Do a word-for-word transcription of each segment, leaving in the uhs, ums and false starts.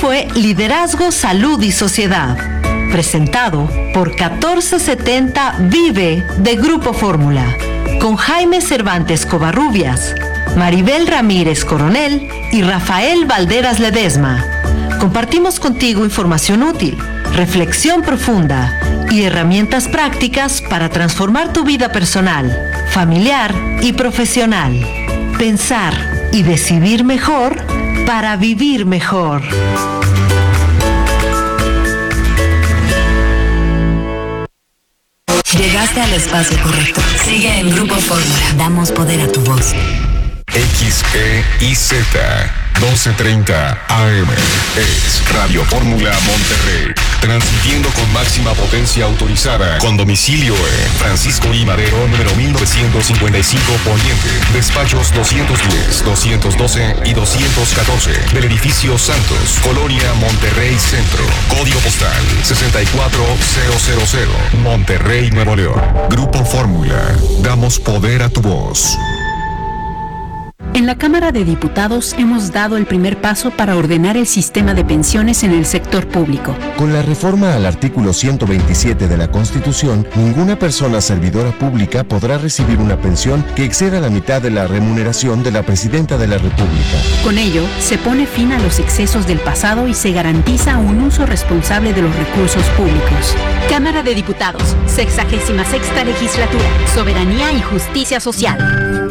fue Liderazgo, Salud y Sociedad, presentado por catorce setenta Vive de Grupo Fórmula, con Jaime Cervantes Covarrubias, Maribel Ramírez Coronel y Rafael Valderas Ledesma. Compartimos contigo información útil, reflexión profunda y herramientas prácticas para transformar tu vida personal, familiar y profesional. Pensar y decidir mejor para vivir mejor. Llegaste al espacio correcto. Sigue en Grupo Fórmula. Damos poder a tu voz. X E I Z doce treinta A M es Radio Fórmula Monterrey, transmitiendo con máxima potencia autorizada, con domicilio en Francisco I. Madero, número mil novecientos cincuenta y cinco Poniente, despachos doscientos diez, doscientos doce y doscientos catorce, del edificio Santos, Colonia Monterrey Centro, código postal sesenta y cuatro mil, Monterrey, Nuevo León. Grupo Fórmula, damos poder a tu voz. En la Cámara de Diputados hemos dado el primer paso para ordenar el sistema de pensiones en el sector público. Con la reforma al artículo ciento veintisiete de la Constitución, ninguna persona servidora pública podrá recibir una pensión que exceda la mitad de la remuneración de la Presidenta de la República. Con ello, se pone fin a los excesos del pasado y se garantiza un uso responsable de los recursos públicos. Cámara de Diputados, sexagésima sexta legislatura, Soberanía y Justicia Social.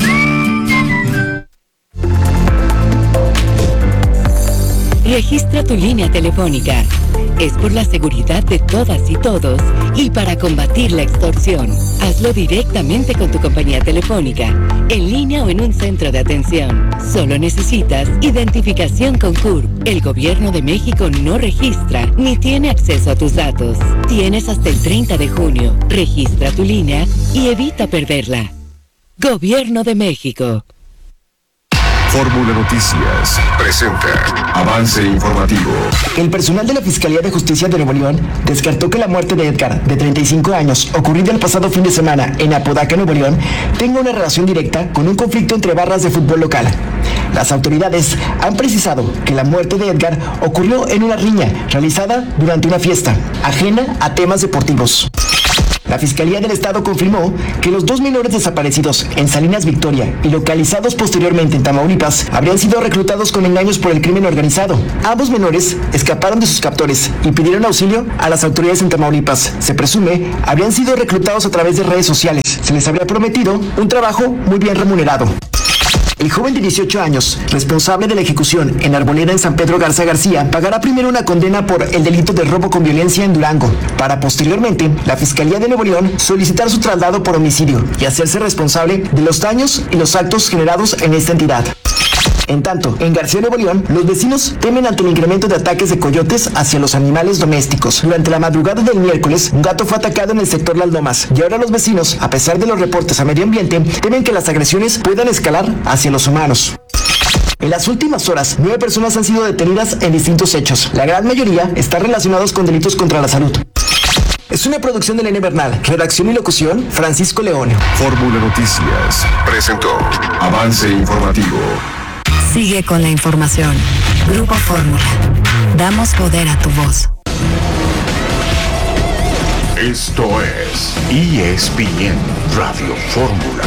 Registra tu línea telefónica. Es por la seguridad de todas y todos y para combatir la extorsión. Hazlo directamente con tu compañía telefónica, en línea o en un centro de atención. Solo necesitas identificación con C U R P. El Gobierno de México no registra ni tiene acceso a tus datos. Tienes hasta el treinta de junio. Registra tu línea y evita perderla. Gobierno de México. Fórmula Noticias presenta Avance Informativo. El personal de la Fiscalía de Justicia de Nuevo León descartó que la muerte de Edgar, de treinta y cinco años, ocurrida el pasado fin de semana en Apodaca, Nuevo León, tenga una relación directa con un conflicto entre barras de fútbol local. Las autoridades han precisado que la muerte de Edgar ocurrió en una riña realizada durante una fiesta, ajena a temas deportivos. La Fiscalía del Estado confirmó que los dos menores desaparecidos en Salinas Victoria y localizados posteriormente en Tamaulipas habrían sido reclutados con engaños por el crimen organizado. Ambos menores escaparon de sus captores y pidieron auxilio a las autoridades en Tamaulipas. Se presume habrían sido reclutados a través de redes sociales. Se les habría prometido un trabajo muy bien remunerado. El joven de dieciocho años, responsable de la ejecución en Arboleda en San Pedro Garza García, pagará primero una condena por el delito de robo con violencia en Durango, para posteriormente la Fiscalía de Nuevo León solicitar su traslado por homicidio y hacerse responsable de los daños y los actos generados en esta entidad. En tanto, en García, Nuevo León, los vecinos temen ante el incremento de ataques de coyotes hacia los animales domésticos. Durante la madrugada del miércoles, un gato fue atacado en el sector Las Lomas, y ahora los vecinos, a pesar de los reportes a medio ambiente, temen que las agresiones puedan escalar hacia los humanos. En las últimas horas, nueve personas han sido detenidas en distintos hechos. La gran mayoría están relacionados con delitos contra la salud. Es una producción de Elena Bernal, redacción y locución, Francisco León. Fórmula Noticias presentó Avance Informativo. Sigue con la información. Grupo Fórmula. Damos poder a tu voz. Esto es E S P N Radio Fórmula.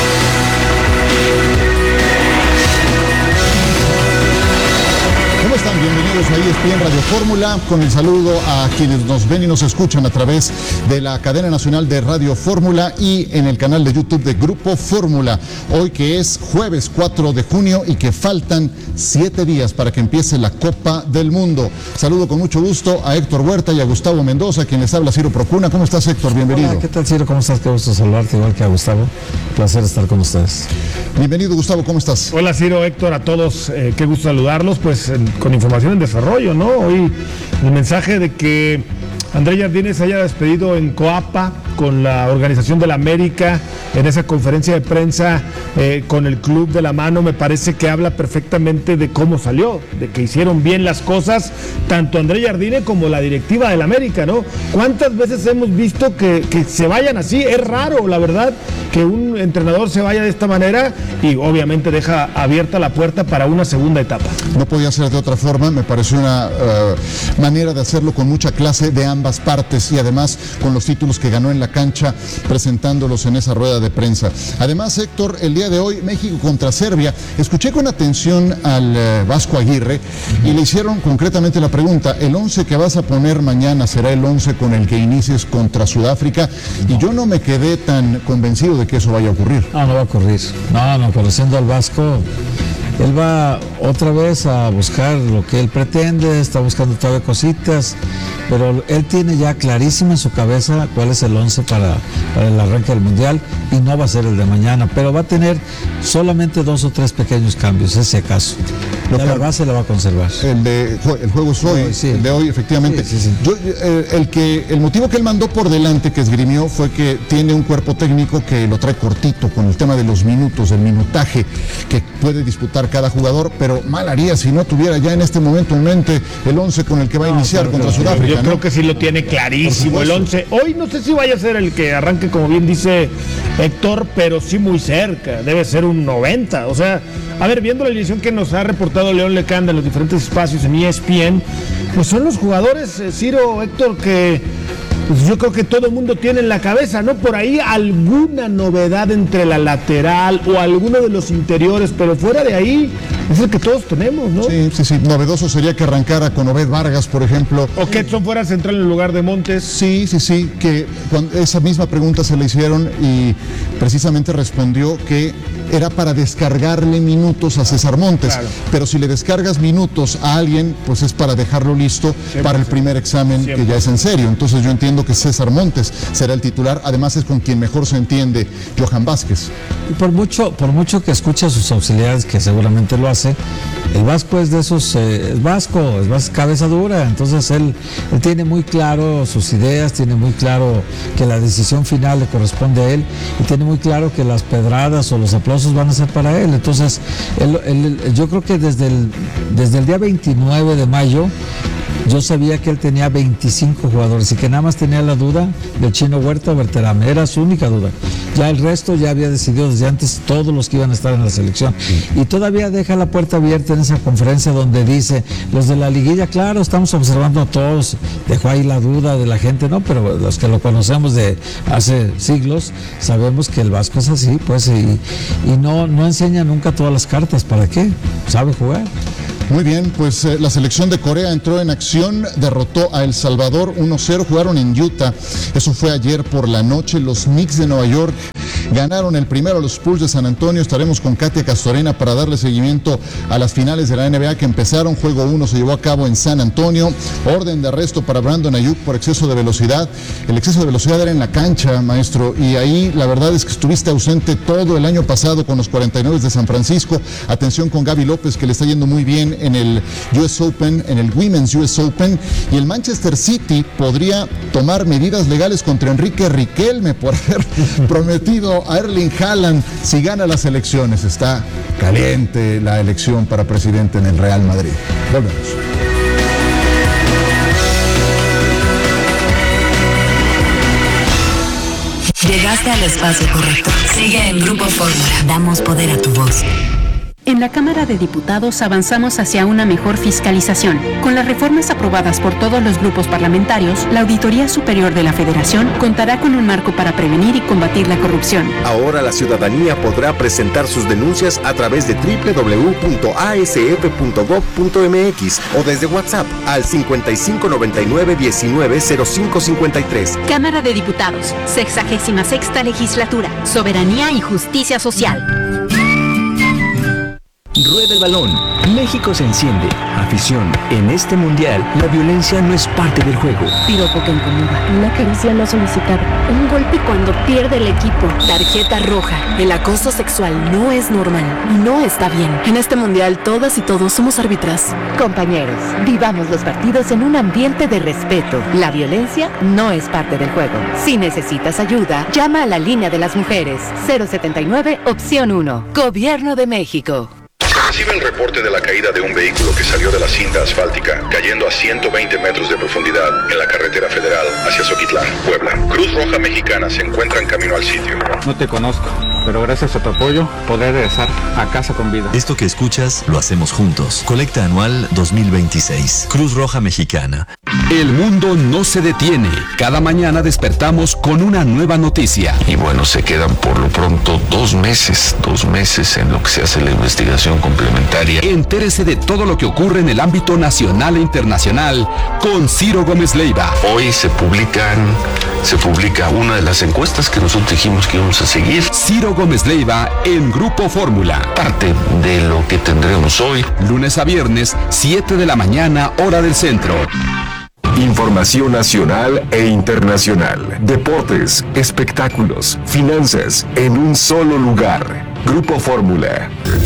¿Cómo están? Bienvenidos a E S P N Radio Fórmula, con el saludo a quienes nos ven y nos escuchan a través de la cadena nacional de Radio Fórmula y en el canal de YouTube de Grupo Fórmula. Hoy que es jueves cuatro de junio y que faltan siete días para que empiece la Copa del Mundo. Saludo con mucho gusto a Héctor Huerta y a Gustavo Mendoza, quien les habla Ciro Procuna. ¿Cómo estás, Héctor? Bienvenido. Hola, ¿qué tal, Ciro? ¿Cómo estás? Qué gusto saludarte, igual que a Gustavo. Placer estar con ustedes. Bienvenido, Gustavo. ¿Cómo estás? Hola, Ciro, Héctor, a todos. Eh, qué gusto saludarlos, pues en, con información en desarrollo, ¿no? Hoy el mensaje de que André Jardines haya despedido en Coapa con la organización de la América en esa conferencia de prensa eh, con el club de la mano, me parece que habla perfectamente de cómo salió, de que hicieron bien las cosas, tanto André Jardine como la directiva de la América, ¿no? ¿Cuántas veces hemos visto que, que se vayan así? Es raro, la verdad, que un entrenador se vaya de esta manera y obviamente deja abierta la puerta para una segunda etapa. No podía ser de otra forma, me pareció una uh, manera de hacerlo con mucha clase de ambas partes y además con los títulos que ganó en la cancha presentándolos en esa rueda de prensa. Además, Héctor, el día de hoy México contra Serbia, escuché con atención al uh, Vasco Aguirre y le hicieron concretamente la pregunta, ¿el once que vas a poner mañana será el once con el que inicies contra Sudáfrica? Y yo no me quedé tan convencido de que eso vaya a ocurrir. No, no va a ocurrir. No, no, conociendo al Vasco, él va otra vez a buscar lo que él pretende, está buscando todavía cositas, pero él tiene ya clarísimo en su cabeza cuál es el once para, para el arranque del Mundial y no va a ser el de mañana, pero va a tener solamente dos o tres pequeños cambios, ese acaso. Lo que la base la va a conservar. El, de, el juego es hoy, sí. El de hoy efectivamente. Sí, sí, sí. Yo, eh, el, que, el motivo que él mandó por delante, que esgrimió, fue que tiene un cuerpo técnico que lo trae cortito con el tema de los minutos, el minutaje que puede disputar cada jugador, pero mal haría si no tuviera ya en este momento en mente el once con el que va a no, iniciar contra no, Sudáfrica. Yo ¿no? creo que sí lo tiene clarísimo el once. Hoy no sé si vaya a ser el que arranque, como bien dice Héctor, pero sí muy cerca, debe ser un noventa. O sea, a ver, viendo la edición que nos ha reportado León Lecanda en los diferentes espacios en E S P N, pues son los jugadores, eh, Ciro, Héctor, que pues yo creo que todo el mundo tiene en la cabeza, ¿no? Por ahí alguna novedad entre la lateral o alguno de los interiores, pero fuera de ahí es el que todos tenemos, ¿no? Sí, sí, sí. Novedoso sería que arrancara con Obed Vargas, por ejemplo. O que Edson fuera central en lugar de Montes. Sí, sí, sí, que cuando esa misma pregunta se le hicieron y precisamente respondió que era para descargarle minutos a César Montes, claro. Pero si le descargas minutos a alguien, pues es para dejarlo listo siempre, para el primer examen siempre. Que ya es en serio. Entonces yo entiendo que César Montes será el titular, además es con quien mejor se entiende Johan Vázquez. Y por mucho, por mucho que escuche a sus auxiliares, que seguramente lo hace, el Vasco es de esos, eh, es Vasco, es más cabeza dura, entonces él, él tiene muy claro sus ideas, tiene muy claro que la decisión final le corresponde a él y tiene muy claro que las pedradas o los aplausos van a ser para él. Entonces él, él, yo creo que desde el, desde el día veintinueve de mayo yo sabía que él tenía veinticinco jugadores y que nada más tenía la duda del Chino Huerta o Berterame, era su única duda. Ya el resto ya había decidido desde antes todos los que iban a estar en la selección. Y todavía deja la puerta abierta en esa conferencia donde dice, los de la liguilla, claro, estamos observando a todos, dejó ahí la duda de la gente, no, pero los que lo conocemos de hace siglos, sabemos que el Vasco es así, pues, y, y no, no enseña nunca todas las cartas, ¿para qué? Sabe jugar. Muy bien, pues eh, la selección de Corea entró en acción, derrotó a El Salvador uno cero, jugaron en Utah, eso fue ayer por la noche. Los Knicks de Nueva York ganaron el primero a los Spurs de San Antonio. Estaremos con Katia Castorena para darle seguimiento a las finales de la N B A que empezaron. Juego uno se llevó a cabo en San Antonio, orden de arresto para Brandon Ayuk por exceso de velocidad. El exceso de velocidad era en la cancha, maestro, y ahí la verdad es que estuviste ausente todo el año pasado con los cuarenta y nueve de San Francisco. Atención con Gaby López, que le está yendo muy bien en el U S Open, en el Women's U S Open, y el Manchester City podría tomar medidas legales contra Enrique Riquelme por haber prometido a Erling Haaland si gana las elecciones. Está caliente la elección para presidente en el Real Madrid. Volvemos. Llegaste al espacio correcto. Sigue en Grupo Fórmula. Damos poder a tu voz. En la Cámara de Diputados avanzamos hacia una mejor fiscalización. Con las reformas aprobadas por todos los grupos parlamentarios, la Auditoría Superior de la Federación contará con un marco para prevenir y combatir la corrupción. Ahora la ciudadanía podrá presentar sus denuncias a través de doble u doble u doble u punto a s f punto gov punto m x o desde WhatsApp al cincuenta y cinco noventa y nueve diecinueve cero cinco cincuenta y tres. Cámara de Diputados, sexagésima sexta legislatura, soberanía y justicia social. Rueda el balón. México se enciende. Afición. En este mundial, la violencia no es parte del juego. Piropo que incomoda. Una caricia no solicitada. Un golpe cuando pierde el equipo. Tarjeta roja. El acoso sexual no es normal y no está bien. En este mundial, todas y todos somos árbitras. Compañeros, vivamos los partidos en un ambiente de respeto. La violencia no es parte del juego. Si necesitas ayuda, llama a la línea de las mujeres. cero setenta y nueve, opción uno. Gobierno de México. Recibe el reporte de la caída de un vehículo que salió de la cinta asfáltica, cayendo a ciento veinte metros de profundidad en la carretera federal hacia Zoquitlán, Puebla. Cruz Roja Mexicana se encuentra en camino al sitio. No te conozco, pero gracias a tu apoyo podré regresar a casa con vida. Esto que escuchas lo hacemos juntos. Colecta anual dos mil veintiséis. Cruz Roja Mexicana. El mundo no se detiene. Cada mañana despertamos con una nueva noticia. Y bueno, se quedan por lo pronto dos meses, dos meses en lo que se hace la investigación complementaria. Entérese de todo lo que ocurre en el ámbito nacional e internacional con Ciro Gómez Leiva. Hoy se publican, se publica una de las encuestas que nosotros dijimos que íbamos a seguir. Ciro Gómez Leiva en Grupo Fórmula. Parte de lo que tendremos hoy. Lunes a viernes, siete de la mañana, hora del centro. Información nacional e internacional. Deportes, espectáculos, finanzas, en un solo lugar. Grupo Fórmula.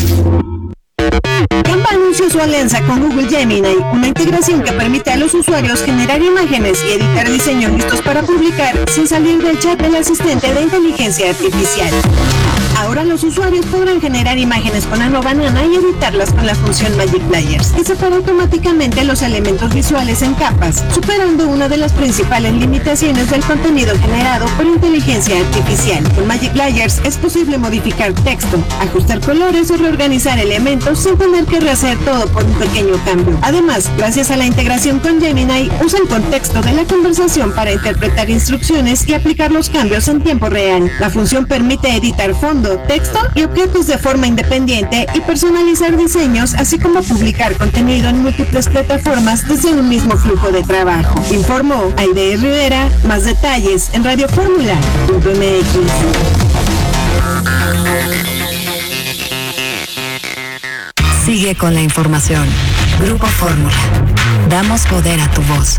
Canva anunció su alianza con Google Gemini, una integración que permite a los usuarios generar imágenes y editar diseños listos para publicar sin salir del chat del asistente de inteligencia artificial. Ahora los usuarios podrán generar imágenes con Ano Banana y editarlas con la función Magic Layers, que separa automáticamente los elementos visuales en capas, superando una de las principales limitaciones del contenido generado por inteligencia artificial. Con Magic Layers es posible modificar texto, ajustar colores o reorganizar elementos sin tener que rehacer todo por un pequeño cambio. Además, gracias a la integración con Gemini, usa el contexto de la conversación para interpretar instrucciones y aplicar los cambios en tiempo real. La función permite editar fondos, texto y objetos de forma independiente y personalizar diseños, así como publicar contenido en múltiples plataformas desde un mismo flujo de trabajo. Informó Aide Rivera. Más detalles en radio fórmula punto m x. Sigue con la información. Grupo Fórmula. Damos poder a tu voz.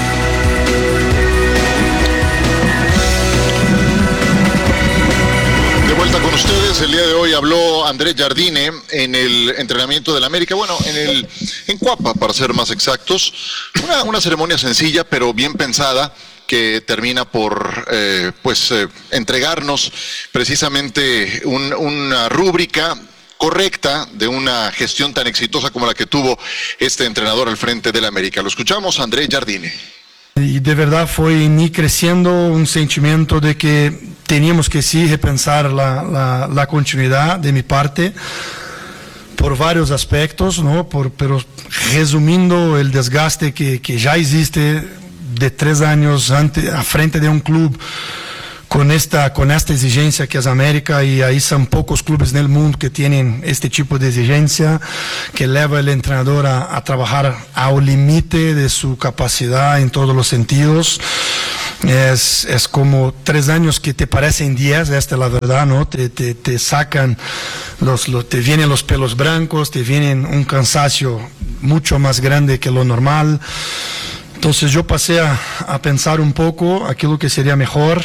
Con ustedes, el día de hoy habló Andrés Jardine en el entrenamiento del América, bueno, en el en Cuapa, para ser más exactos. Una, una ceremonia sencilla, pero bien pensada, que termina por eh, pues eh, entregarnos precisamente un, una rúbrica correcta de una gestión tan exitosa como la que tuvo este entrenador al frente del América. Lo escuchamos, Andrés Jardine. Y de verdad fue en mí creciendo un sentimiento de que teníamos que sí repensar la, la, la continuidad de mi parte por varios aspectos, ¿no? Por, pero resumiendo el desgaste que, que ya existe de tres años ante, a frente de un club con esta, con esta exigencia que es América, y ahí son pocos clubes en el mundo que tienen este tipo de exigencia, que lleva al entrenador a, a trabajar al límite de su capacidad en todos los sentidos. Es, es como tres años que te parecen diez, esta es la verdad, ¿no? Te, te, te sacan, los, los, te vienen los pelos blancos, te vienen un cansancio mucho más grande que lo normal. Entonces yo pasé a, a pensar un poco aquello que sería mejor.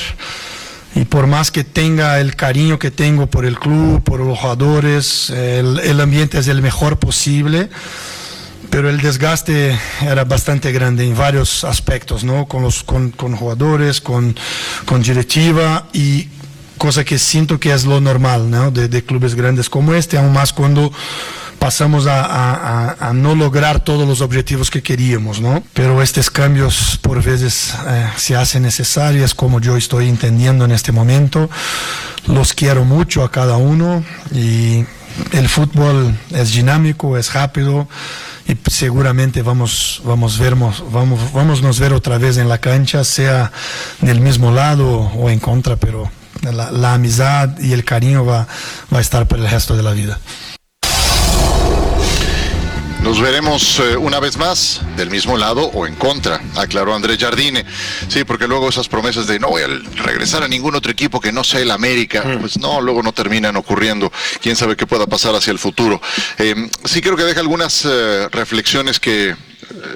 Y por más que tenga el cariño que tengo por el club, por los jugadores, el, el ambiente es el mejor posible, pero el desgaste era bastante grande en varios aspectos, ¿no? Con los con, con jugadores, con, con directiva, y cosa que siento que es lo normal, ¿no? De, de clubes grandes como este, aún más cuando pasamos a, a, a no lograr todos los objetivos que queríamos, ¿no? Pero estos cambios por veces eh, se hacen necesarios, como yo estoy entendiendo en este momento. Los quiero mucho a cada uno, y el fútbol es dinámico, es rápido, y seguramente vamos vamos vermos, vamos vamos nos ver otra vez en la cancha, sea del mismo lado o en contra, pero la, la amistad y el cariño va, va a estar por el resto de la vida. Nos veremos eh, una vez más del mismo lado o en contra, aclaró Andrés Jardine. Sí, porque luego esas promesas de no voy a regresar a ningún otro equipo que no sea el América, mm. pues no, luego no terminan ocurriendo. Quién sabe qué pueda pasar hacia el futuro. Eh, sí creo que deja algunas eh, reflexiones que... Eh,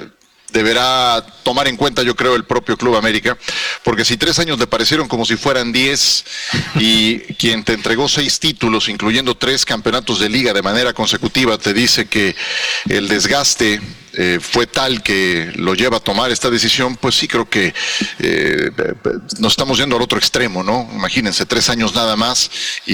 deberá tomar en cuenta, yo creo, el propio Club América, porque si tres años le parecieron como si fueran diez y quien te entregó seis títulos, incluyendo tres campeonatos de liga de manera consecutiva, te dice que el desgaste eh, fue tal que lo lleva a tomar esta decisión, pues sí creo que eh, nos estamos yendo al otro extremo, ¿no? Imagínense, tres años nada más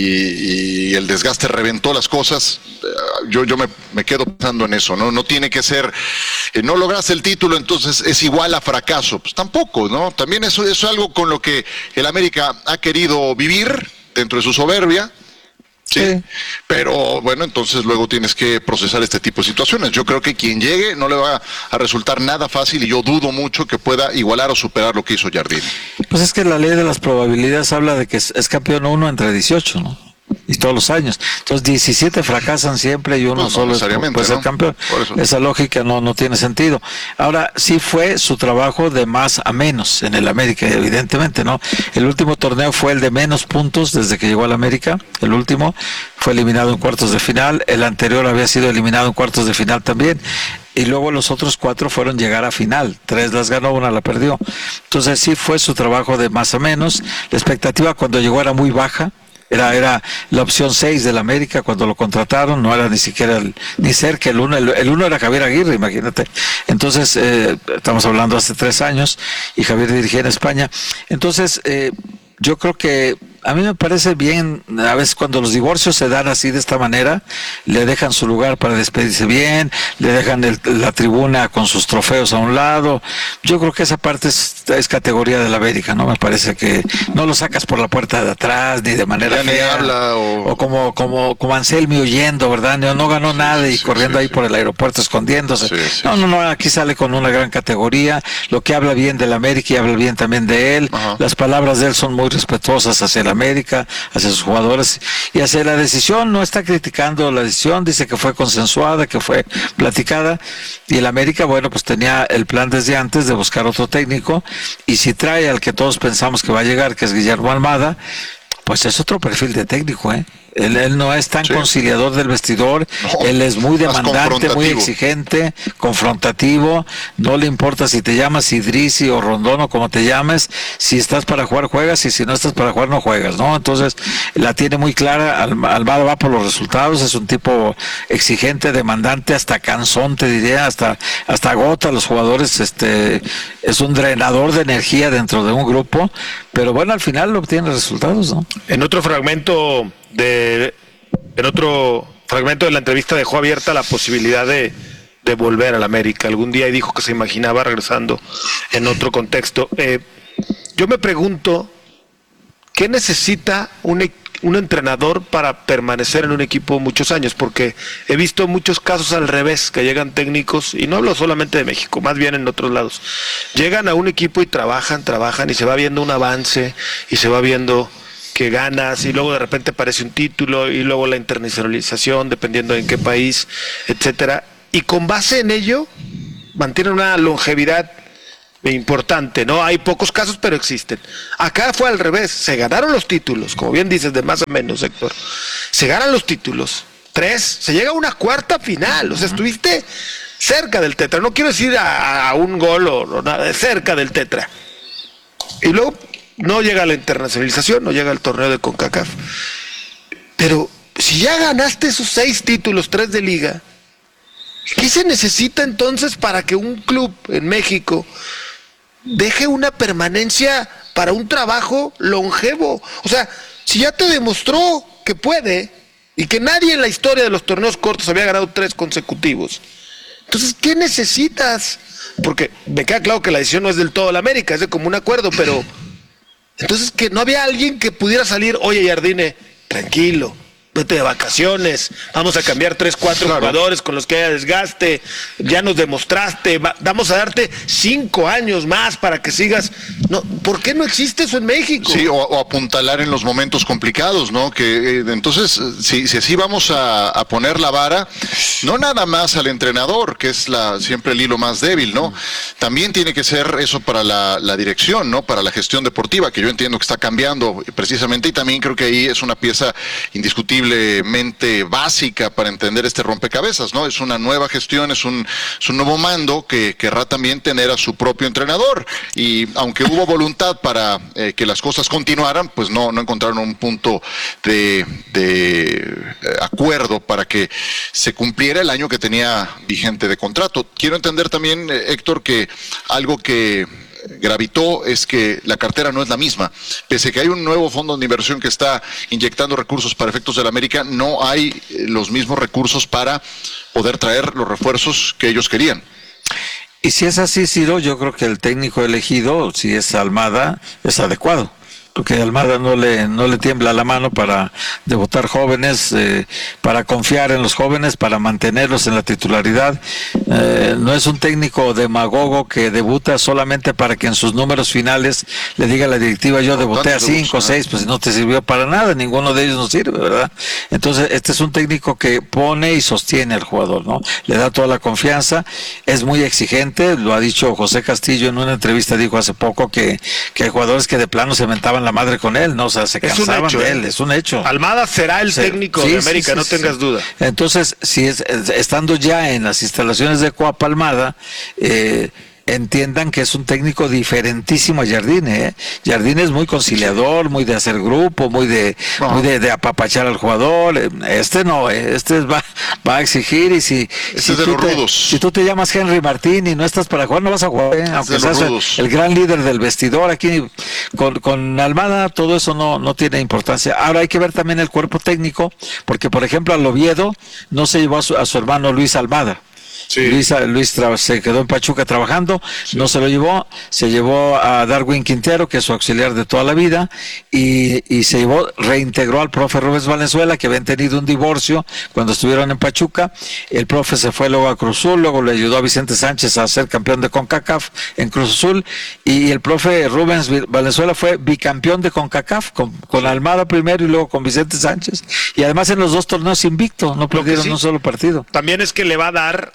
y, y el desgaste reventó las cosas. Yo, yo me, me quedo pensando en eso, ¿no? No tiene que ser, eh, no lograste el título, entonces es igual a fracaso. Pues tampoco, ¿no? También eso, eso es algo con lo que el América ha querido vivir dentro de su soberbia. Sí, sí, pero bueno, entonces luego tienes que procesar este tipo de situaciones. Yo creo que quien llegue no le va a resultar nada fácil y yo dudo mucho que pueda igualar o superar lo que hizo Jardine. Pues es que la ley de las probabilidades habla de que es, es campeón uno entre dieciocho, ¿no? Y todos los años. Entonces diecisiete fracasan siempre y uno no, no solo puede ser, ¿no?, campeón. Esa lógica no, no tiene sentido. Ahora, sí fue su trabajo de más a menos en el América, evidentemente, ¿no? El último torneo fue el de menos puntos desde que llegó al América. El último fue eliminado en cuartos de final. El anterior había sido eliminado en cuartos de final también. Y luego los otros cuatro fueron llegar a final. Tres las ganó, una la perdió. Entonces sí fue su trabajo de más a menos. La expectativa cuando llegó era muy baja. Era, era la opción seis del América cuando lo contrataron, no era ni siquiera el, ni cerca el uno, el, el uno era Javier Aguirre, imagínate. Entonces, eh, estamos hablando hace tres años y Javier dirigía en España. Entonces, eh, yo creo que a mí me parece bien, a veces cuando los divorcios se dan así de esta manera, le dejan su lugar para despedirse bien, le dejan el, la tribuna con sus trofeos a un lado. Yo creo que esa parte es, es categoría de la América, ¿no? Me parece que no lo sacas por la puerta de atrás, ni de manera ya fea, ni habla, o... o como como como Anselmi huyendo, ¿verdad? No, no ganó nada y sí, corriendo sí, ahí sí. por el aeropuerto escondiéndose. Sí, sí, no, no, no, aquí sale con una gran categoría, lo que habla bien de la América y habla bien también de él. Ajá. Las palabras de él son muy respetuosas hacia la América, hacia sus jugadores y hacia la decisión. No está criticando la decisión, dice que fue consensuada, que fue platicada, y el América, bueno, pues tenía el plan desde antes de buscar otro técnico, y si trae al que todos pensamos que va a llegar, que es Guillermo Almada, pues es otro perfil de técnico, ¿eh? Él, él no es tan sí. conciliador del vestidor, no, él es muy demandante, muy exigente, confrontativo, no le importa si te llamas Idrisi o Rondón o como te llames, si estás para jugar juegas y si no estás para jugar no juegas, ¿no? Entonces la tiene muy clara, Almada va por los resultados, es un tipo exigente, demandante, hasta cansón te diría, hasta, hasta agota a los jugadores, este, es un drenador de energía dentro de un grupo, pero bueno, al final obtiene resultados, ¿no? En otro fragmento de en otro fragmento de la entrevista dejó abierta la posibilidad de, de volver al América algún día y dijo que se imaginaba regresando en otro contexto. Eh, yo me pregunto, ¿qué necesita un, un entrenador para permanecer en un equipo muchos años? Porque he visto muchos casos al revés, que llegan técnicos, y no hablo solamente de México, más bien en otros lados, llegan a un equipo y trabajan, trabajan y se va viendo un avance y se va viendo que ganas y luego de repente aparece un título y luego la internacionalización dependiendo de en qué país, etcétera, y con base en ello mantienen una longevidad importante, ¿no? Hay pocos casos, pero existen. Acá fue al revés, se ganaron los títulos, como bien dices, de más o menos, Héctor. Se ganan los títulos, tres, se llega a una cuarta final, o sea, estuviste cerca del tetra, no quiero decir a, a un gol o, o nada, cerca del tetra. Y luego no llega la internacionalización, no llega el torneo de CONCACAF. Pero si ya ganaste esos seis títulos, tres de liga, ¿qué se necesita entonces para que un club en México deje una permanencia para un trabajo longevo? O sea, si ya te demostró que puede y que nadie en la historia de los torneos cortos había ganado tres consecutivos, entonces, ¿qué necesitas? Porque me queda claro que la decisión no es del todo la América, es de común acuerdo, pero entonces que no había alguien que pudiera salir, oye Jardine, tranquilo, vete de vacaciones, vamos a cambiar tres, cuatro claro. jugadores con los que haya desgaste, ya nos demostraste, va, vamos a darte cinco años más para que sigas. No, ¿por qué no existe eso en México? Sí, o, o apuntalar en los momentos complicados, ¿no? Que eh, entonces, si, si así vamos a, a poner la vara, no nada más al entrenador, que es la siempre el hilo más débil, ¿no? También tiene que ser eso para la, la dirección, ¿no? Para la gestión deportiva, que yo entiendo que está cambiando precisamente, y también creo que ahí es una pieza indiscutible básica para entender este rompecabezas, ¿no? Es una nueva gestión, es un, es un nuevo mando que querrá también tener a su propio entrenador, y aunque hubo voluntad para eh, que las cosas continuaran, pues no, no encontraron un punto de, de eh, acuerdo para que se cumpliera el año que tenía vigente de contrato. Quiero entender también, eh, Héctor, que algo que gravitó es que la cartera no es la misma. Pese a que hay un nuevo fondo de inversión que está inyectando recursos para efectos de la América, no hay los mismos recursos para poder traer los refuerzos que ellos querían. Y si es así, Ciro, yo creo que el técnico elegido, si es Almada, es adecuado. Porque Almada no le no le tiembla la mano para debutar jóvenes, eh, para confiar en los jóvenes, para mantenerlos en la titularidad. Eh, no es un técnico demagogo que debuta solamente para que en sus números finales le diga a la directiva, yo debuté a cinco o seis, pues no te sirvió para nada, ninguno de ellos nos sirve, ¿verdad? Entonces este es un técnico que pone y sostiene al jugador, ¿no? Le da toda la confianza, es muy exigente, lo ha dicho José Castillo en una entrevista, dijo hace poco que, que hay jugadores que de plano se mentaban la madre con él, ¿no? O sea, se cansaban de él, es un hecho. Almada será el sí, técnico sí, de América, sí, sí, no tengas sí. duda. Entonces, si es, estando ya en las instalaciones de Coapa Almada, eh, entiendan que es un técnico diferentísimo a Jardine, ¿eh? Jardine es muy conciliador, muy de hacer grupo, muy de no. muy de, de apapachar al jugador. Este no, este va, va a exigir, y si, este si, es de tú los te, rudos. si tú te llamas Henry Martín y no estás para jugar, no vas a jugar, ¿eh? Aunque seas el, el gran líder del vestidor. Aquí con, con Almada todo eso no, no tiene importancia. Ahora hay que ver también el cuerpo técnico, porque por ejemplo al Oviedo no se llevó a su, a su hermano Luis Almada. Sí. Luis, Luis tra- se quedó en Pachuca trabajando, sí. no se lo llevó, se llevó a Darwin Quintero, que es su auxiliar de toda la vida, y, y se llevó, reintegró al profe Rubens Valenzuela, que habían tenido un divorcio cuando estuvieron en Pachuca. El profe se fue luego a Cruz Azul, luego le ayudó a Vicente Sánchez a ser campeón de CONCACAF en Cruz Azul, y el profe Rubens Valenzuela fue bicampeón de CONCACAF, con, con Almada primero y luego con Vicente Sánchez, y además en los dos torneos invicto, no perdieron sí, un solo partido. También es que le va a dar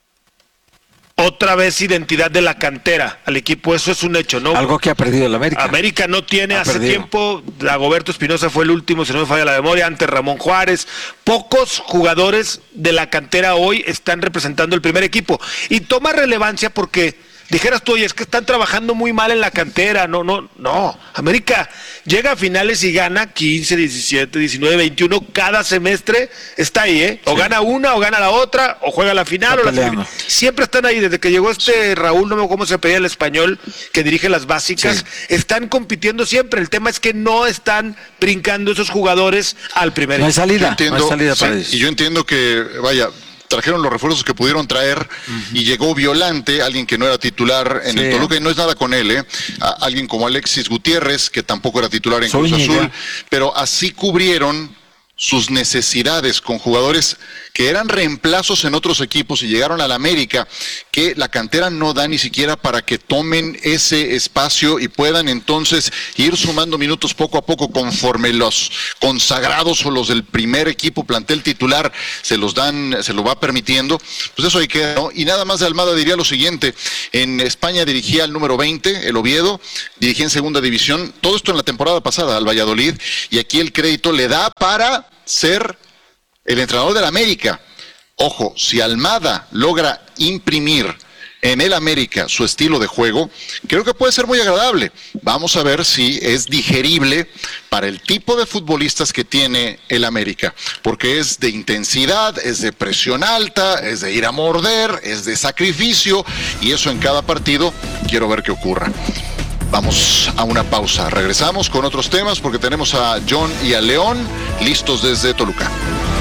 otra vez identidad de la cantera al equipo, eso es un hecho, ¿no? Algo que ha perdido el América. América no tiene, ha hace perdido. tiempo, Dagoberto Espinosa fue el último, si no me falla la memoria, antes Ramón Juárez. Pocos jugadores de la cantera hoy están representando el primer equipo, y toma relevancia porque dijeras tú, oye, es que están trabajando muy mal en la cantera. No, no, no. América llega a finales y gana quince, diecisiete, diecinueve, veintiuno cada semestre. Está ahí, ¿eh? O sí. gana una, o gana la otra, o juega la final, está o la semifinal. Siempre están ahí. Desde que llegó este Raúl, no me acuerdo cómo se pedía el español, que dirige las básicas, sí. están compitiendo siempre. El tema es que no están brincando esos jugadores al primer No hay salida, entiendo, no hay salida para sí, eso. Y yo entiendo que, vaya, trajeron los refuerzos que pudieron traer, uh-huh. y llegó Violante, alguien que no era titular en sí. el Toluca, y no es nada con él, ¿eh? A, alguien como Alexis Gutiérrez, que tampoco era titular en Soy Cruz Azul, pero así cubrieron sus necesidades con jugadores que eran reemplazos en otros equipos y llegaron a la América, que la cantera no da ni siquiera para que tomen ese espacio y puedan entonces ir sumando minutos poco a poco conforme los consagrados o los del primer equipo, plantel titular, se los dan, se lo va permitiendo. Pues eso hay que, ¿no? Y nada más de Almada diría lo siguiente: en España dirigía al número veinte, el Oviedo, dirigía en segunda división, todo esto en la temporada pasada al Valladolid, y aquí el crédito le da para ser el entrenador del América. Ojo, si Almada logra imprimir en el América su estilo de juego, creo que puede ser muy agradable. Vamos a ver si es digerible para el tipo de futbolistas que tiene el América, porque es de intensidad, es de presión alta, es de ir a morder, es de sacrificio, y eso en cada partido quiero ver qué ocurra. Vamos a una pausa, regresamos con otros temas porque tenemos a John y a León listos desde Toluca.